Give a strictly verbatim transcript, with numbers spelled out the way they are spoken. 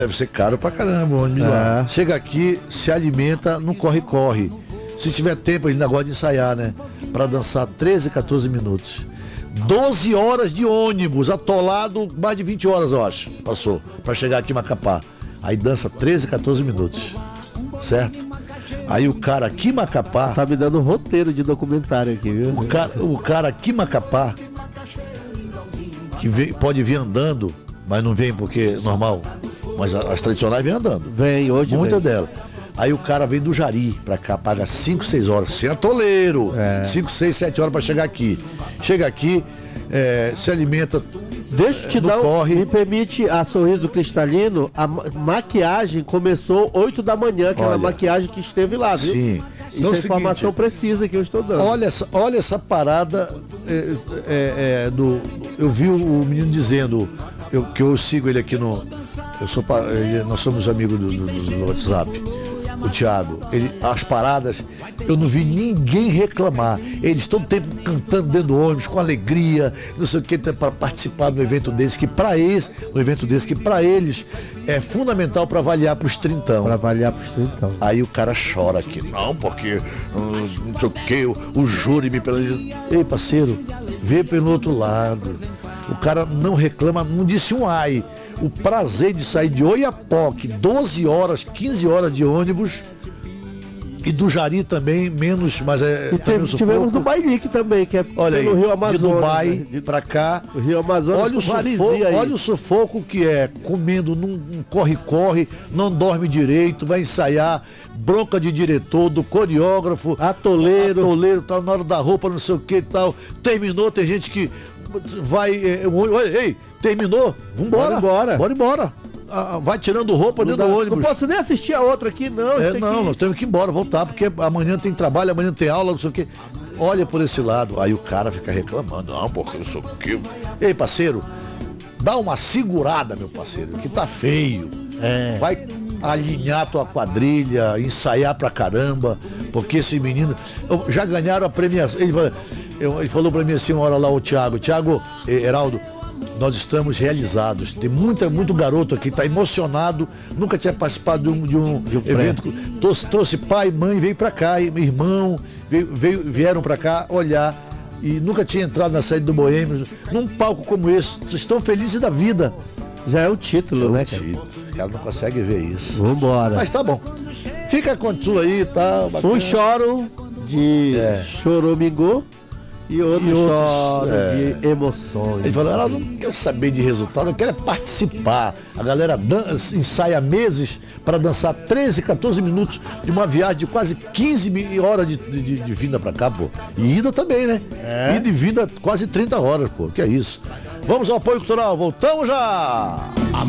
Deve ser caro pra caramba o ônibus É. lá. Chega aqui, se alimenta, não corre-corre. Se tiver tempo, ele ainda gosta de ensaiar, né? Pra dançar treze, quatorze minutos. doze horas de ônibus, atolado, mais de vinte horas, eu acho, passou, pra chegar aqui em Macapá. Aí dança treze, quatorze minutos, certo? Aí o cara aqui em Macapá, Tá me dando um roteiro de documentário aqui, viu? o cara, o cara aqui em Macapá, que vem, pode vir andando, mas não vem porque é normal, mas a- as tradicionais vêm andando. Vem, hoje Muita vem. dela. Aí o cara vem do Jari pra cá, paga cinco, seis horas, sem atoleiro. É. cinco, seis, sete horas pra chegar aqui. Chega aqui, é, se alimenta. Deixa eu te no dar um, corre. me permite a Sorriso do Cristalino, a ma- maquiagem começou oito da manhã, aquela Olha. maquiagem que esteve lá, viu? Sim. Isso Então é é o informação seguinte, precisa que eu estou dando. Olha essa, olha essa parada é, é, é, do. Eu vi o, o menino dizendo, eu, que eu sigo ele aqui no. Eu sou, pa- ele- nós somos amigos do, do- do- do WhatsApp. O Thiago, ele, as paradas, eu não vi ninguém reclamar. Eles todo tempo cantando dentro do ônibus, com alegria, não sei o que, para participar de um evento desse, que para eles, um evento desse, que para eles é fundamental para avaliar para os trintão. Para avaliar para os trintão. Aí o cara chora aqui, não, porque hum, não sei o que, o, o júri me penaliza. Ei, parceiro, vê pelo outro lado. O cara não reclama, não disse um ai. O prazer de sair de Oiapoque, doze horas, quinze horas de ônibus, e do Jari também, menos, mas é. E também teve- um sufoco. tivemos do Bailique também, que é Olha aí, pelo Rio de Amazonas. Dubai né? De- pra cá. O Rio Amazonas Olha o, com sufoco, Marizia aí. olha o sufoco que é, comendo, não não corre-corre, não dorme direito, vai ensaiar, bronca de diretor, do coreógrafo, Atoleiro. atoleiro, tal, na hora da roupa, não sei o que e tal. Terminou, tem gente que vai, é, olha, ei, terminou, vambora, Bora embora. bora embora. Ah, vai tirando roupa Não, dentro dá- do não ônibus. posso nem assistir a outra aqui, não. É, tem não, que- nós temos que ir embora, voltar, porque amanhã tem trabalho, amanhã tem aula, não sei o quê. Olha por esse lado. Aí o cara fica reclamando, não, porque não sei o quê. Ei, parceiro, dá uma segurada, meu parceiro, que tá feio. É. Vai alinhar tua quadrilha, ensaiar pra caramba, porque esse menino. eu- Já ganharam a premiação. Ele, falou- eu- ele falou pra mim assim uma hora lá, o Thiago, Thiago, eh, Heraldo. Nós estamos realizados. Tem muita, muito garoto aqui, está emocionado, nunca tinha participado de um, de um evento. Trouxe, trouxe pai, mãe, veio para cá, e irmão, veio, veio- vieram para cá olhar e nunca tinha entrado na saída do Boêmio. Num palco como esse, vocês estão felizes da vida. Já é o título, né, cara? Os caras não conseguem ver isso. Vambora. Mas tá bom. Fica com tu aí, tá? bacana. Um choro de É. choramingô e outro E outros, choro é. de emoções. Ele falou, ela não quer saber de resultado, eu quero é participar. A galera dança, ensaia meses para dançar treze, quatorze minutos de uma viagem de quase quinze mi- horas de, de, de vinda para cá, pô. E ida também, né? É. Ida e vinda quase trinta horas, pô. Que é isso? Vamos ao apoio cultural, voltamos já!